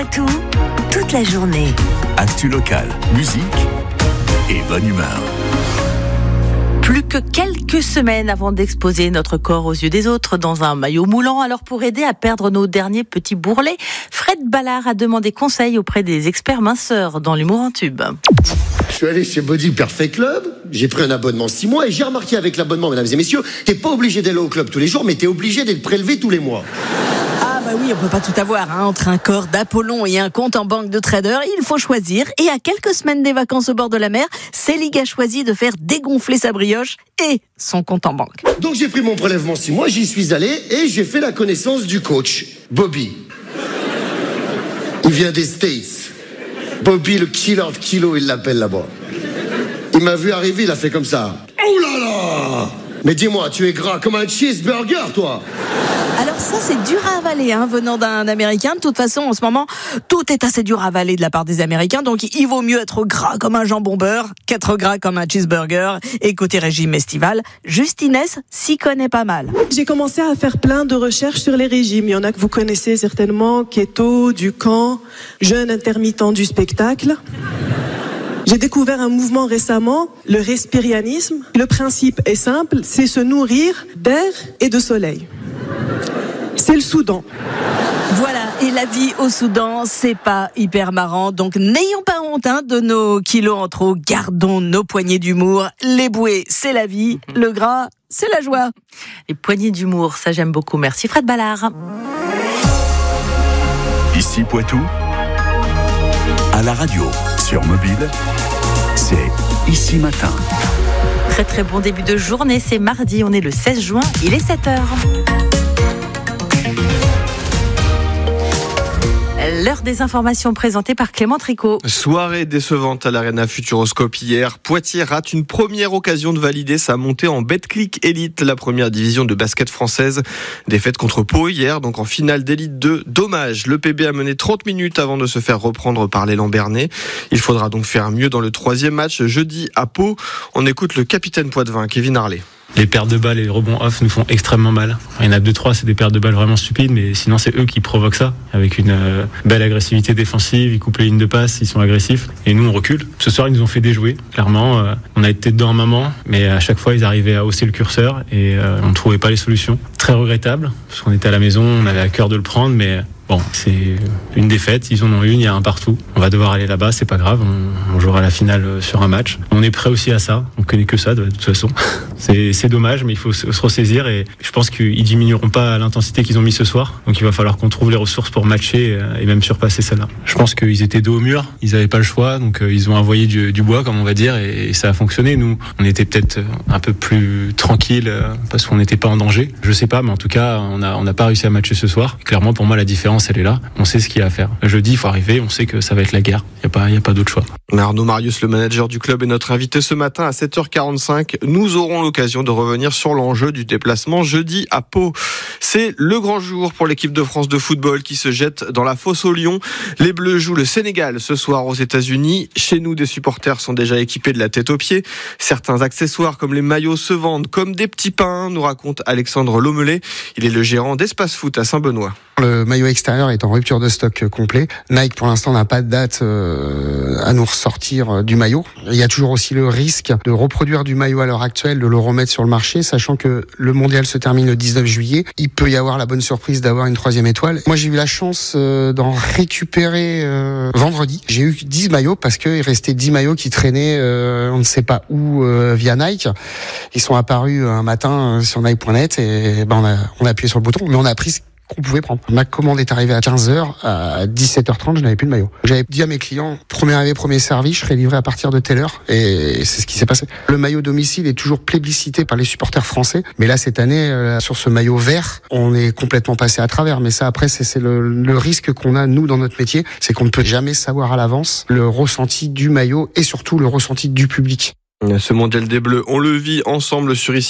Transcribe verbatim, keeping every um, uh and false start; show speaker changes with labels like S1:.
S1: Tout, toute la journée.
S2: Actu locale, musique et bonne humeur.
S3: Plus que quelques semaines avant d'exposer notre corps aux yeux des autres dans un maillot moulant. Alors pour aider à perdre nos derniers petits bourrelets, Fred Ballard a demandé conseil auprès des experts minceurs dans l'humour en tube.
S4: Je suis allé chez Body Perfect Club, j'ai pris un abonnement six mois et j'ai remarqué avec l'abonnement, mesdames et messieurs, t'es pas obligé d'aller au club tous les jours, mais t'es obligé d'être prélevé tous les mois.
S5: Ah bah oui, on peut pas tout avoir, hein. Entre un corps d'Apollon et un compte en banque de trader, il faut choisir. Et à quelques semaines des vacances au bord de la mer, Célig a choisi de faire dégonfler sa brioche et son compte en banque.
S4: Donc j'ai pris mon prélèvement six mois, j'y suis allé et j'ai fait la connaissance du coach, Bobby. Il vient des States. Bobby le killer de kilo, il l'appelle là-bas. Il m'a vu arriver, il a fait comme ça. Oh là là! Mais dis-moi, tu es gras comme un cheeseburger, toi!
S5: Alors ça, c'est dur à avaler, hein, venant d'un Américain. De toute façon, en ce moment, tout est assez dur à avaler de la part des Américains. Donc, il vaut mieux être gras comme un jambon beurre qu'être gras comme un cheeseburger. Et côté régime estival, Justinès s'y connaît pas mal.
S6: J'ai commencé à faire plein de recherches sur les régimes. Il y en a que vous connaissez certainement, keto, Ducan, jeûne intermittent du spectacle. J'ai découvert un mouvement récemment, le respirianisme. Le principe est simple, c'est se nourrir d'air et de soleil. C'est le Soudan.
S5: Voilà, et la vie au Soudan, c'est pas hyper marrant. Donc n'ayons pas honte hein, de nos kilos en trop. Gardons nos poignées d'humour. Les bouées, c'est la vie. Le gras, c'est la joie.
S3: Les poignées d'humour, ça j'aime beaucoup. Merci Fred Ballard.
S2: Ici Poitou, à la radio, sur mobile, c'est Ici Matin.
S3: Très très bon début de journée, c'est mardi, on est le seize juin, il est sept heures. L'heure des informations présentée par Clément Tricot.
S7: Soirée décevante à l'Arena Futuroscope hier. Poitiers rate une première occasion de valider sa montée en Betclic Elite, la première division de basket française. Défaite contre Pau hier, donc en finale d'élite deux. Dommage, le P B a mené trente minutes avant de se faire reprendre par l'élan Bernay. Il faudra donc faire mieux dans le troisième match jeudi à Pau. On écoute le capitaine Poitevin, Kevin Harley.
S8: Les pertes de balles et les rebonds off nous font extrêmement mal. Il y en a deux trois, c'est des pertes de balles vraiment stupides, mais sinon c'est eux qui provoquent ça. Avec une euh, belle agressivité défensive, ils coupent les lignes de passe, ils sont agressifs. Et nous on recule. Ce soir ils nous ont fait déjouer, clairement. Euh, on a été dedans un moment, mais à chaque fois ils arrivaient à hausser le curseur et euh, on ne trouvait pas les solutions. Très regrettable, parce qu'on était à la maison, on avait à cœur de le prendre, mais... Bon, c'est une défaite, ils en ont une, il y a un partout. On va devoir aller là-bas, c'est pas grave, on, on jouera la finale sur un match. On est prêt aussi à ça, on connaît que ça de toute façon. C'est, c'est dommage, mais il faut se, se ressaisir et je pense qu'ils diminueront pas l'intensité qu'ils ont mis ce soir. Donc il va falloir qu'on trouve les ressources pour matcher et même surpasser celle-là. Je pense qu'ils étaient dos au mur, ils avaient pas le choix, donc ils ont envoyé du, du bois, comme on va dire, et, et ça a fonctionné. Nous, on était peut-être un peu plus tranquille parce qu'on n'était pas en danger. Je sais pas, mais en tout cas, on a, on n'a pas réussi à matcher ce soir. Clairement, pour moi, la différence, elle est là. On sait ce qu'il y a à faire. Jeudi, il faut arriver. On sait que ça va être la guerre. Il n'y a pas, il y a pas d'autre choix.
S7: Arnaud Marius, le manager du club, est notre invité ce matin à sept heures quarante-cinq. Nous aurons l'occasion de revenir sur l'enjeu du déplacement jeudi à Pau. C'est le grand jour pour l'équipe de France de football qui se jette dans la fosse au lion. Les Bleus jouent le Sénégal ce soir aux États-Unis. Chez nous, des supporters sont déjà équipés de la tête aux pieds. Certains accessoires comme les maillots se vendent comme des petits pains, nous raconte Alexandre Lomelet. Il est le gérant d'Espace Foot à Saint-Benoît.
S9: Le maillot extérieur est en rupture de stock complet. Nike, pour l'instant, n'a pas de date euh, à nous ressortir du maillot. Il y a toujours aussi le risque de reproduire du maillot à l'heure actuelle, de le remettre sur le marché, sachant que le mondial se termine le dix-neuf juillet. Il peut y avoir la bonne surprise d'avoir une troisième étoile. Moi, j'ai eu la chance euh, d'en récupérer euh, vendredi. J'ai eu dix maillots parce qu'il restait dix maillots qui traînaient, euh, on ne sait pas où, euh, via Nike. Ils sont apparus un matin sur Nike point net et ben, on, a, on a appuyé sur le bouton, mais on a pris qu'on pouvait prendre. Ma commande est arrivée à quinze heures, à dix-sept heures trente, je n'avais plus de maillot. J'avais dit à mes clients, premier arrivé, premier servi, je serai livré à partir de telle heure, et c'est ce qui s'est passé. Le maillot domicile est toujours plébiscité par les supporters français, mais là, cette année, euh, sur ce maillot vert, on est complètement passé à travers, mais ça, après, c'est, c'est le, le risque qu'on a, nous, dans notre métier, c'est qu'on ne peut jamais savoir à l'avance le ressenti du maillot, et surtout le ressenti du public.
S7: Ce mondial des Bleus, on le vit ensemble sur Ici